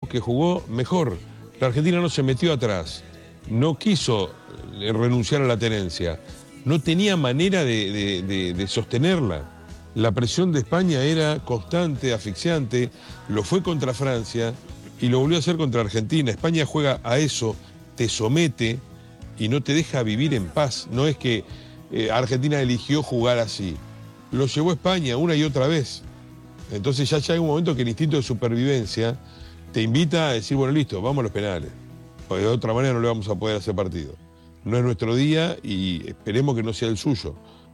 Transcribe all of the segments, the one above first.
que jugó mejor. La Argentina no se metió atrás, no quiso renunciar a la tenencia, no tenía manera de sostenerla. La presión de España era constante, asfixiante, lo fue contra Francia y lo volvió a hacer contra Argentina. España juega a eso, te somete y no te deja vivir en paz. No es que Argentina eligió jugar así, lo llevó a España una y otra vez. Entonces ya llega un momento que el instinto de supervivencia te invita a decir, bueno, listo, vamos a los penales, porque de otra manera no le vamos a poder hacer partido. No es nuestro día y esperemos que no sea el suyo.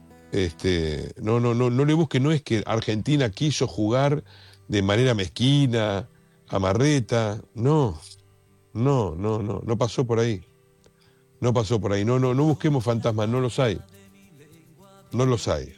No le busque, no es que Argentina quiso jugar de manera mezquina, amarreta, no pasó por ahí. No pasó por ahí, no busquemos fantasmas, no los hay. No los hay.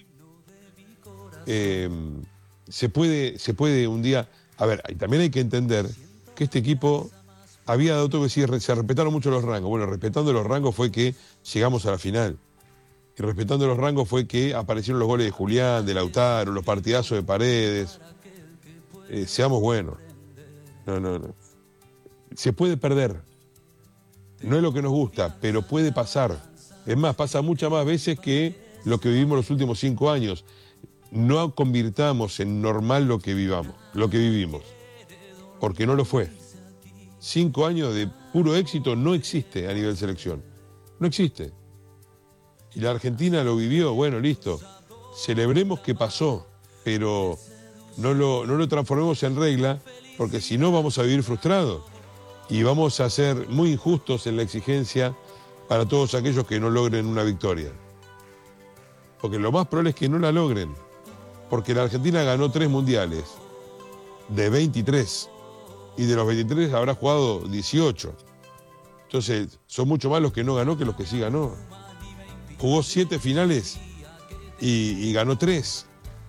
Se puede un día... A ver, también hay que entender que este equipo había dado todo que decir, se respetaron mucho los rangos. Bueno, respetando los rangos fue que llegamos a la final. Y respetando los rangos fue que aparecieron los goles de Julián, de Lautaro, los partidazos de Paredes. Seamos buenos. No. Se puede perder. No es lo que nos gusta, pero puede pasar. Es más, pasa muchas más veces que lo que vivimos los últimos 5 años. No convirtamos en normal lo que vivimos, porque no lo fue. 5 años de puro éxito no existe a nivel selección, no existe. Y la Argentina lo vivió, bueno, listo, celebremos que pasó, pero no lo transformemos en regla, porque si no vamos a vivir frustrados y vamos a ser muy injustos en la exigencia para todos aquellos que no logren una victoria. Porque lo más probable es que no la logren. Porque la Argentina ganó 3 mundiales, de 23, y de los 23 habrá jugado 18. Entonces, son mucho más los que no ganó que los que sí ganó. Jugó 7 finales y ganó 3.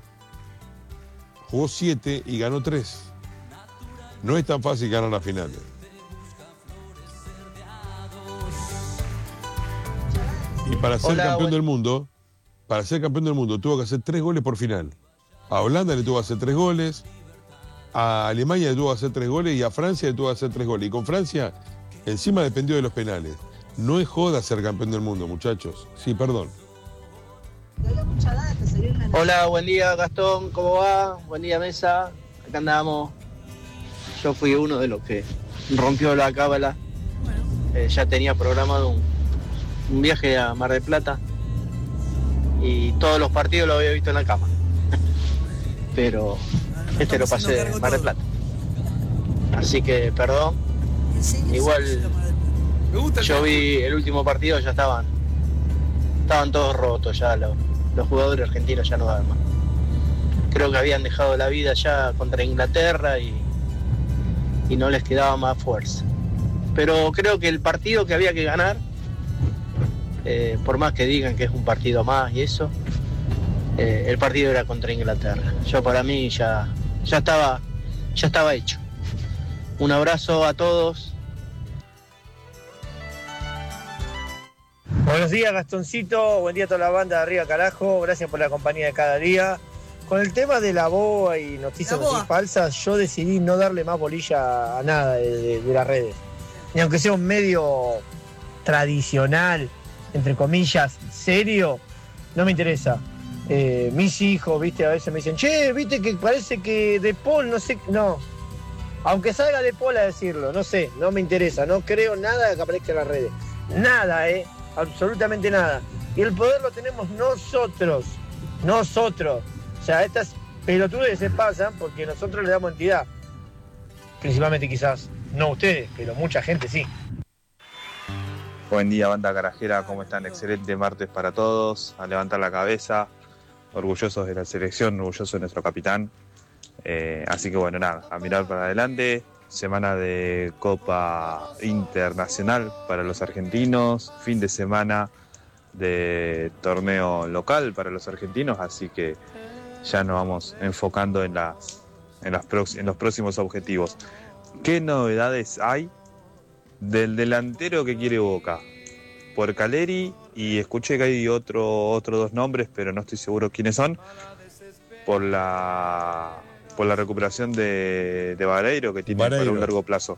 Jugó 7 y ganó 3. No es tan fácil ganar las finales. Y para ser campeón del mundo, tuvo que hacer 3 goles por final. A Holanda le tuvo que hacer 3 goles, a Alemania le tuvo que hacer 3 goles y a Francia le tuvo que hacer 3 goles. Y con Francia, encima dependió de los penales. No es joda ser campeón del mundo, muchachos. Sí, perdón. Hola, buen día Gastón, ¿cómo va? Buen día Mesa, acá andamos. Yo fui uno de los que rompió la cábala. Ya tenía programado un viaje a Mar del Plata y todos los partidos los había visto en la cama. Pero lo pasé en Mar del Plata. Así que perdón. Igual yo vi el último partido, ya estaban todos rotos, ya los jugadores argentinos ya no daban más. Creo que habían dejado la vida ya contra Inglaterra y no les quedaba más fuerza. Pero creo que el partido que había que ganar, por más que digan que es un partido más y eso, el partido era contra Inglaterra. Yo para mí ya estaba hecho. Un abrazo a todos. Buenos días Gastoncito, buen día a toda la banda de Arriba Carajo, gracias por la compañía de cada día. Con el tema de la boa y noticias así falsas, yo decidí no darle más bolilla a nada de las redes. Ni aunque sea un medio tradicional, entre comillas, serio, no me interesa. Mis hijos, viste, a veces me dicen, che, viste que parece que De Paul, no sé, no. Aunque salga De Paul a decirlo, no sé, no me interesa, no creo nada que aparezca en las redes. Nada, absolutamente nada. Y el poder lo tenemos nosotros. O sea, estas pelotudes se pasan porque nosotros le damos entidad. Principalmente quizás, no ustedes, pero mucha gente sí. Buen día, banda carajera, ¿cómo están? Excelente martes para todos, a levantar la cabeza, orgullosos de la selección, orgullosos de nuestro capitán. Así que bueno, nada, a mirar para adelante. Semana de Copa Internacional para los argentinos, fin de semana de torneo local para los argentinos, así que ya nos vamos enfocando en los próximos objetivos. ¿Qué novedades hay del delantero que quiere Boca? Por Caleri, y escuché que hay otros 2 nombres, pero no estoy seguro quiénes son, por la recuperación de Vareiro, que tiene para un largo plazo.